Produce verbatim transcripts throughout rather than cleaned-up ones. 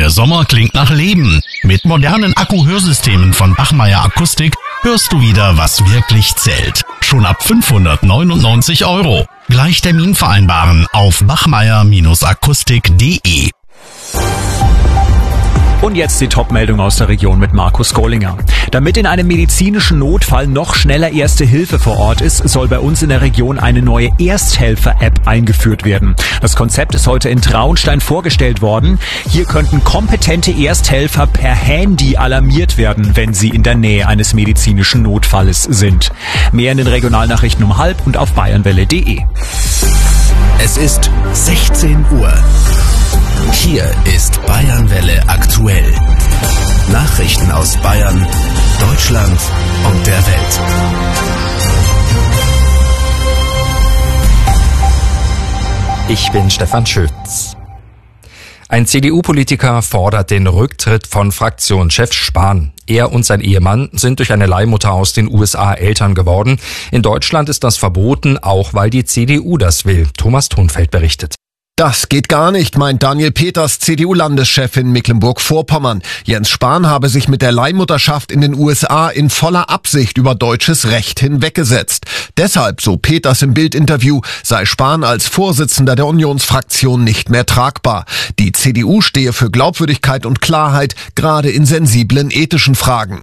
Der Sommer klingt nach Leben. Mit modernen Akku-Hörsystemen von Bachmeier Akustik hörst du wieder, was wirklich zählt. Schon ab fünfhundertneunundneunzig Euro. Gleich Termin vereinbaren auf bachmeier Akustik punkt de. Und jetzt die Top-Meldung aus der Region mit Markus Gollinger. Damit in einem medizinischen Notfall noch schneller Erste Hilfe vor Ort ist, soll bei uns in der Region eine neue Ersthelfer-App eingeführt werden. Das Konzept ist heute in Traunstein vorgestellt worden. Hier könnten kompetente Ersthelfer per Handy alarmiert werden, wenn sie in der Nähe eines medizinischen Notfalles sind. Mehr in den Regionalnachrichten um halb und auf bayernwelle punkt de. Es ist sechzehn Uhr. Hier ist Bayernwelle aktuell. Nachrichten aus Bayern, Deutschland und der Welt. Ich bin Stefan Schütz. Ein C D U-Politiker fordert den Rücktritt von Fraktionschef Spahn. Er und sein Ehemann sind durch eine Leihmutter aus den U S A Eltern geworden. In Deutschland ist das verboten, auch weil die C D U das will. Thomas Thunfeld berichtet. Das geht gar nicht, meint Daniel Peters, C D U-Landeschef in Mecklenburg-Vorpommern. Jens Spahn habe sich mit der Leihmutterschaft in den U S A in voller Absicht über deutsches Recht hinweggesetzt. Deshalb, so Peters im Bild-Interview, sei Spahn als Vorsitzender der Unionsfraktion nicht mehr tragbar. Die C D U stehe für Glaubwürdigkeit und Klarheit, gerade in sensiblen ethischen Fragen.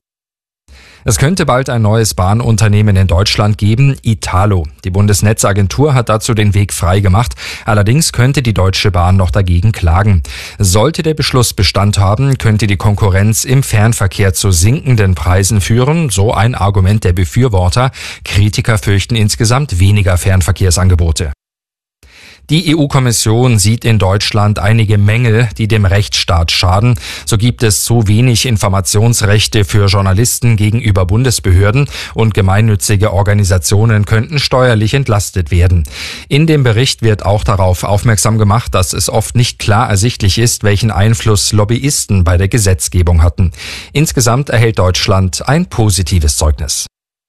Es könnte bald ein neues Bahnunternehmen in Deutschland geben, Italo. Die Bundesnetzagentur hat dazu den Weg frei gemacht. Allerdings könnte die Deutsche Bahn noch dagegen klagen. Sollte der Beschluss Bestand haben, könnte die Konkurrenz im Fernverkehr zu sinkenden Preisen führen, so ein Argument der Befürworter. Kritiker fürchten insgesamt weniger Fernverkehrsangebote. Die E U-Kommission sieht in Deutschland einige Mängel, die dem Rechtsstaat schaden. So gibt es zu wenig Informationsrechte für Journalisten gegenüber Bundesbehörden und gemeinnützige Organisationen könnten steuerlich entlastet werden. In dem Bericht wird auch darauf aufmerksam gemacht, dass es oft nicht klar ersichtlich ist, welchen Einfluss Lobbyisten bei der Gesetzgebung hatten. Insgesamt erhält Deutschland ein positives Zeugnis.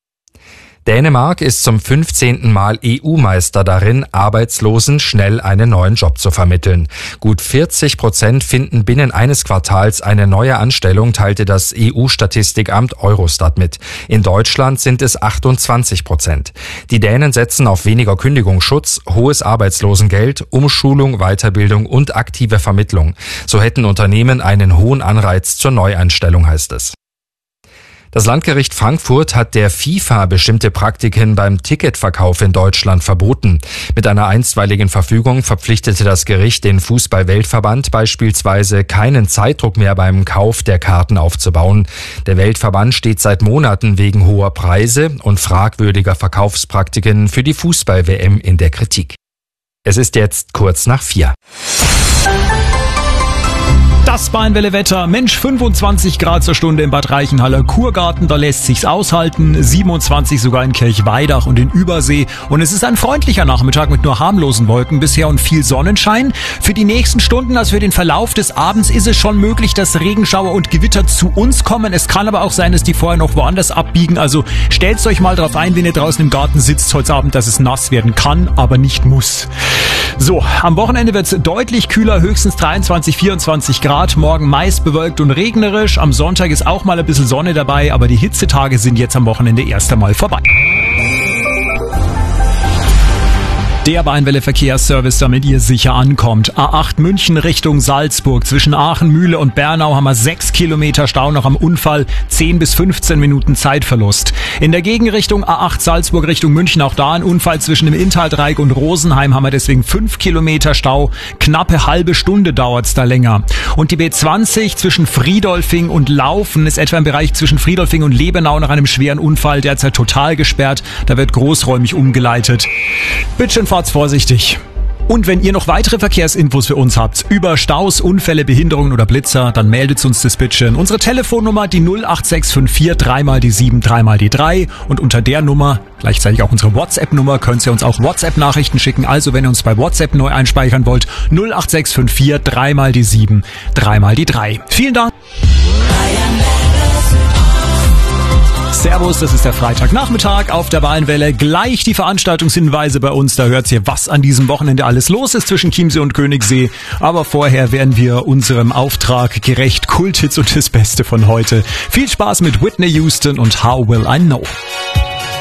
Dänemark ist zum fünfzehnten Mal E U-Meister darin, Arbeitslosen schnell einen neuen Job zu vermitteln. Gut vierzig Prozent finden binnen eines Quartals eine neue Anstellung, teilte das E U-Statistikamt Eurostat mit. In Deutschland sind es achtundzwanzig Prozent. Die Dänen setzen auf weniger Kündigungsschutz, hohes Arbeitslosengeld, Umschulung, Weiterbildung und aktive Vermittlung. So hätten Unternehmen einen hohen Anreiz zur Neueinstellung, heißt es. Das Landgericht Frankfurt hat der FIFA bestimmte Praktiken beim Ticketverkauf in Deutschland verboten. Mit einer einstweiligen Verfügung verpflichtete das Gericht den Fußball-Weltverband beispielsweise keinen Zeitdruck mehr beim Kauf der Karten aufzubauen. Der Weltverband steht seit Monaten wegen hoher Preise und fragwürdiger Verkaufspraktiken für die Fußball-W M in der Kritik. Es ist jetzt kurz nach vier. Das Bayernwelle-Wetter. Mensch, fünfundzwanzig Grad zur Stunde in Bad Reichenhall, Kurgarten, da lässt sich's aushalten. siebenundzwanzig sogar in Kirchweidach und in Übersee. Und es ist ein freundlicher Nachmittag mit nur harmlosen Wolken bisher und viel Sonnenschein. Für die nächsten Stunden, also für den Verlauf des Abends, ist es schon möglich, dass Regenschauer und Gewitter zu uns kommen. Es kann aber auch sein, dass die vorher noch woanders abbiegen. Also stellt euch mal drauf ein, wenn ihr draußen im Garten sitzt heute Abend, dass es nass werden kann, aber nicht muss. So, am Wochenende wird's deutlich kühler, höchstens dreiundzwanzig, vierundzwanzig Grad. Morgen meist bewölkt und regnerisch. Am Sonntag ist auch mal ein bisschen Sonne dabei, aber die Hitzetage sind jetzt am Wochenende erst einmal vorbei. Der Bayernwelle-Verkehrsservice, damit ihr sicher ankommt. A acht München Richtung Salzburg. Zwischen Aachen, Mühle und Bernau haben wir sechs Kilometer Stau noch am Unfall. zehn bis fünfzehn Minuten Zeitverlust. In der Gegenrichtung A acht Salzburg Richtung München auch da ein Unfall zwischen dem Inntal-Dreieck und Rosenheim haben wir deswegen fünf Kilometer Stau. Knappe halbe Stunde dauert's da länger. Und die B zwanzig zwischen Friedolfing und Laufen ist etwa im Bereich zwischen Friedolfing und Lebenau nach einem schweren Unfall derzeit total gesperrt. Da wird großräumig umgeleitet. Bitte schön, fahrt's vorsichtig. Und wenn ihr noch weitere Verkehrsinfos für uns habt, über Staus, Unfälle, Behinderungen oder Blitzer, dann meldet uns das bitte. Unsere Telefonnummer, die null acht sechs fünf vier, drei mal die sieben, drei mal die drei. Und unter der Nummer, gleichzeitig auch unsere WhatsApp-Nummer, könnt ihr uns auch WhatsApp-Nachrichten schicken. Also wenn ihr uns bei WhatsApp neu einspeichern wollt, null acht sechs fünf vier, drei mal die sieben, drei mal die drei. Vielen Dank. Servus, das ist der Freitagnachmittag auf der Bayernwelle. Gleich die Veranstaltungshinweise bei uns. Da hört ihr, was an diesem Wochenende alles los ist zwischen Chiemsee und Königssee. Aber vorher werden wir unserem Auftrag gerecht. Kulthits und das Beste von heute. Viel Spaß mit Whitney Houston und How Will I Know.